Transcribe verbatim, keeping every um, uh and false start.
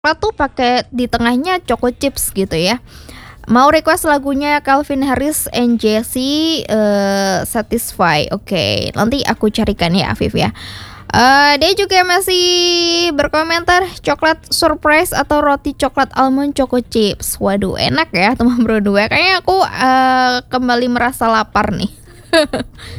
Tuh pakai di tengahnya choco chips gitu ya. Mau request lagunya Calvin Harris and Jessie, eee, Satisfy. Oke, nanti aku carikan ya Afif ya. Eee, dia juga masih berkomentar, coklat surprise atau roti coklat almond choco chips. Waduh enak ya teman berdua, kayaknya aku, eee, kembali merasa lapar nih.